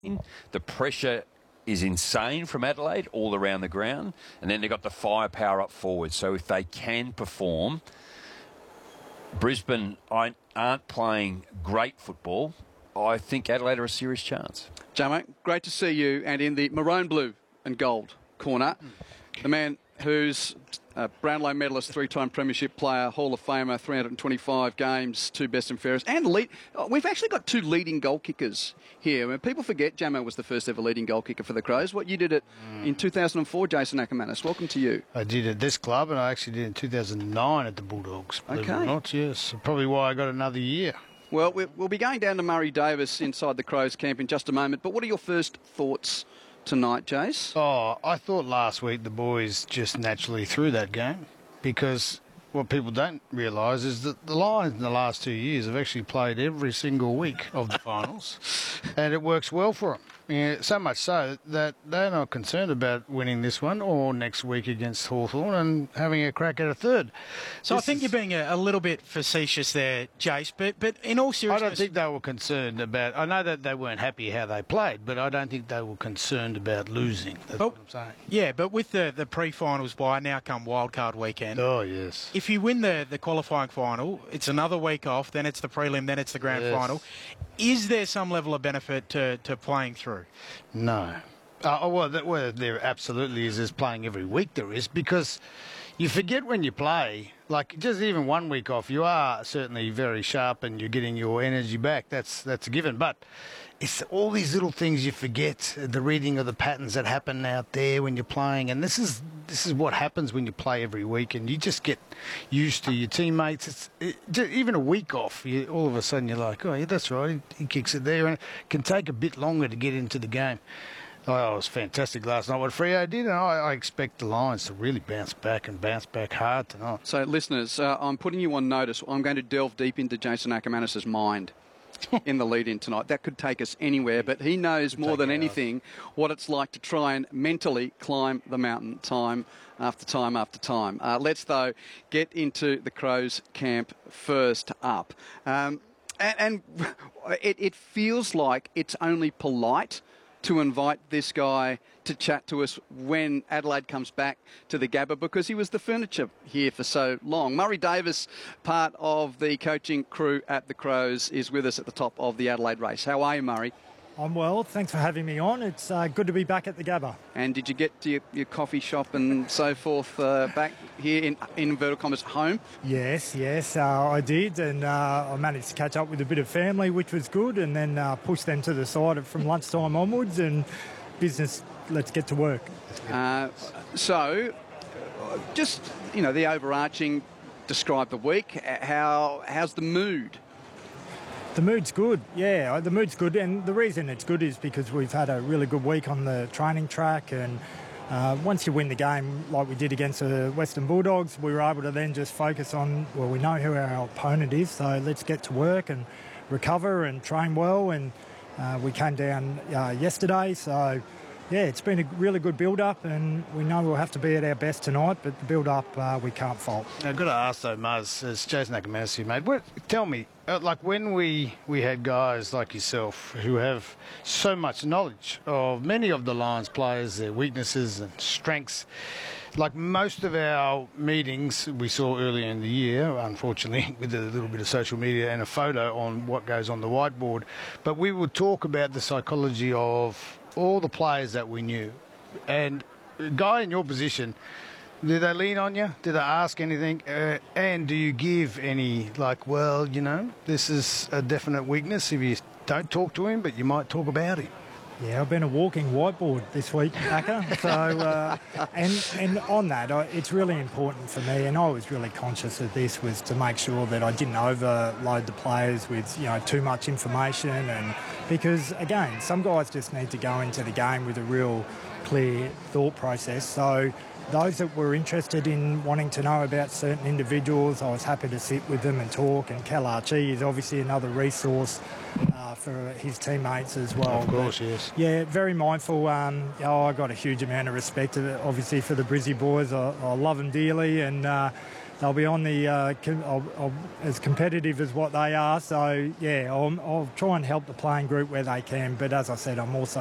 The pressure is insane from Adelaide all around the ground, and then they've got the firepower up forward. So if they can perform, Brisbane aren't playing great football. I think Adelaide are a serious chance. Jamo, great to see you, and in the maroon, blue and gold corner, the man who's a Brownlow medalist, 3-time premiership player, Hall of Famer, 325 games, 2 best and fairest, and we've actually got 2 leading goal kickers here. When people forget Jamo was the first ever leading goal kicker for the Crows. What you did it in 2004, Jason Ackermanis. Welcome to you. I did at this club, and I actually did in 2009 at the Bulldogs. Believe it or not, yes. Probably why I got another year. Well, we'll be going down to Murray Davis inside the Crows camp in just a moment, but what are your first thoughts tonight, Jace? Oh, I thought last week the boys just naturally threw that game, because what people don't realise is that the Lions in the last 2 years have actually played every single week of the finals, and it works well for them. Yeah, so much so that they're not concerned about winning this one or next week against Hawthorn and having a crack at a third. So I think you're being a little bit facetious there, Jace, but in all seriousness... I don't think they were concerned about... I know that they weren't happy how they played, but I don't think they were concerned about losing. That's what I'm saying. Yeah, but with the pre-finals bye, now come wildcard weekend. Oh, yes. If you win the qualifying final, it's another week off, then it's the prelim, then it's the grand final. Is there some level of benefit to playing through? No. Well, there absolutely is. There's playing every week there is, because you forget when you play, like just even 1 week off, you are certainly very sharp and you're getting your energy back. That's a given. But it's all these little things you forget, the reading of the patterns that happen out there when you're playing. And this is what happens when you play every week, and you just get used to your teammates. Even a week off, all of a sudden you're like, oh, yeah, that's right, he kicks it there. And it can take a bit longer to get into the game. Oh, it was fantastic last night what Freo did, and I expect the Lions to really bounce back hard tonight. So, listeners, I'm putting you on notice. I'm going to delve deep into Jason Ackermanis' mind in the lead-in tonight. That could take us anywhere, but he knows more than anything what it's like to try and mentally climb the mountain time after time after time. Let's, though, get into the Crows camp first up. And it feels like it's only polite to invite this guy to chat to us when Adelaide comes back to the Gabba, because he was the furniture here for so long. Murray Davis, part of the coaching crew at the Crows, is with us at the top of the Adelaide race. How are you, Murray? I'm well. Thanks for having me on. It's good to be back at the Gabba. And did you get to your coffee shop and so forth back here in inverted commas home? Yes, I did. And I managed to catch up with a bit of family, which was good, and then push them to the side from lunchtime onwards, and business, let's get to work. So, just, the overarching, describe the week. How's the mood? The mood's good, yeah. The mood's good, and the reason it's good is because we've had a really good week on the training track, and once you win the game like we did against the Western Bulldogs, we were able to then just focus on, well, we know who our opponent is, so let's get to work and recover and train well, and we came down yesterday, so... Yeah, it's been a really good build-up, and we know we'll have to be at our best tonight, but the build-up we can't fault. I've got to ask, though, Muzz, as Jason Ackermanis here, mate, tell me, like when we had guys like yourself who have so much knowledge of many of the Lions players, their weaknesses and strengths, like most of our meetings we saw earlier in the year, unfortunately, with a little bit of social media and a photo on what goes on the whiteboard, but we would talk about the psychology of all the players that we knew. And a guy in your position, do they lean on you? Do they ask anything? And do you give any, like, well, this is a definite weakness if you don't talk to him, but you might talk about him? Yeah, I've been a walking whiteboard this week, Acker. So, and on that, it's really important for me, and I was really conscious of this, was to make sure that I didn't overload the players with, too much information, and because, again, some guys just need to go into the game with a real clear thought process. So those that were interested in wanting to know about certain individuals, I was happy to sit with them and talk, and Cal Archie is obviously another resource for his teammates as well. Of course, yes. Yeah, very mindful. I got a huge amount of respect, obviously, for the Brizzy boys. I love them dearly, and they'll be on the as competitive as what they are. So yeah, I'll try and help the playing group where they can. But as I said, I'm also